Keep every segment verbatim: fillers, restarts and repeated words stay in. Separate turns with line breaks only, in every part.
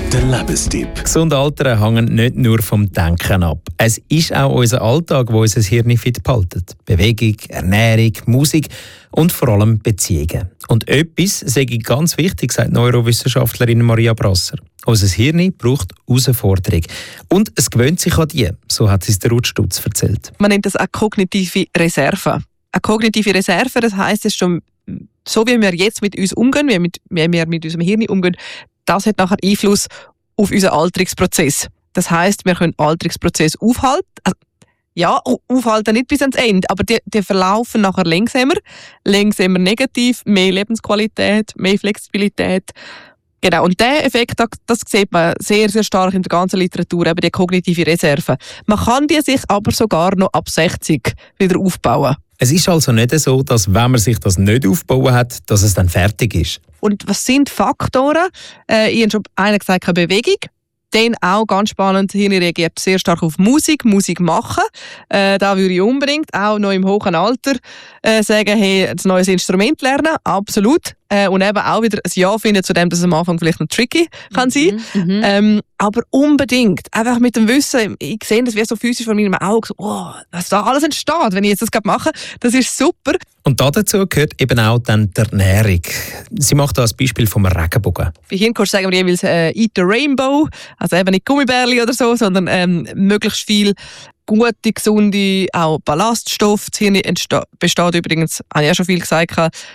der Lebenstipp.
Gesund Altern hängt nicht nur vom Denken ab. Es ist auch unser Alltag, der unser Hirn fit behaltet. Bewegung, Ernährung, Musik und vor allem Beziehungen. Und etwas sage ich ganz wichtig, sagt Neurowissenschaftlerin Maria Brasser. Unser Hirn braucht Herausforderung. Und es gewöhnt sich an die, so hat es der Ruth Stutz erzählt.
Man nennt das auch kognitive Reserve. Eine kognitive Reserve, das heisst, es schon, so wie wir jetzt mit uns umgehen, wie, mit, wie wir mit unserem Hirn umgehen, das hat nachher Einfluss auf unseren Alterungsprozess. Das heisst, wir können den Alterungsprozess aufhalten. Also, ja, aufhalten nicht bis ans Ende, aber die, die verlaufen nachher langsamer. Langsamer negativ, mehr Lebensqualität, mehr Flexibilität. Genau, und diesen Effekt, das sieht man sehr, sehr stark in der ganzen Literatur, eben die kognitive Reserve. Man kann die sich aber sogar noch ab sechzig wieder aufbauen.
Es ist also nicht so, dass wenn man sich das nicht aufbauen hat, dass es dann fertig ist.
Und was sind Faktoren? Äh, ich habe schon einer gesagt, Bewegung. Dann auch ganz spannend, Hirn reagiert sehr stark auf Musik, Musik machen. Äh, da würde ich unbedingt auch noch im hohen Alter äh, sagen, hey, ein neues Instrument lernen, absolut. Äh, und eben auch wieder ein Ja finden zu dem, dass es am Anfang vielleicht noch tricky kann sein.
Mhm.
Ähm, aber unbedingt, einfach mit dem Wissen, ich sehe das wie so physisch vor meinem Auge, so, oh, was da alles entsteht, wenn ich jetzt das mache, das ist super.
Und dazu gehört eben auch dann die Ernährung. Sie macht da ein Beispiel vom Regenbogen.
Bei Hirncoach sagen wir jeweils äh, «Eat the Rainbow», also eben nicht Gummibärli oder so, sondern ähm, möglichst viel gute, gesunde, auch Ballaststoffe. Das Hirn entsteht, besteht übrigens, habe ich ja schon viel gesagt,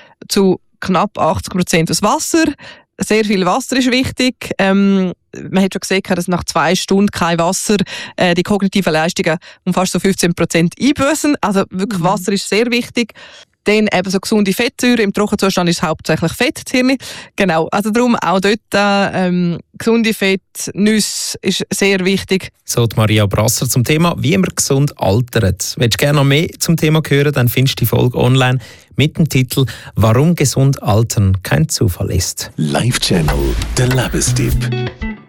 zu knapp achtzig Prozent aus Wasser. Sehr viel Wasser ist wichtig. Ähm, man hat schon gesehen, dass nach zwei Stunden kein Wasser äh, die kognitiven Leistungen um fast so fünfzehn Prozent einbüßen. Also wirklich, mhm. Wasser ist sehr wichtig. Dann eben so gesunde Fettsäuren. Im Trockenzustand ist hauptsächlich Fett, das Hirn. Genau, also darum auch dort ähm, gesunde Fett, Nüsse ist sehr wichtig.
So die Maria Brasser zum Thema, wie man gesund altert. Willst du gerne noch mehr zum Thema hören, dann findest du die Folge online mit dem Titel «Warum gesund altern kein Zufall ist».
Live Channel, der Lebenstipp.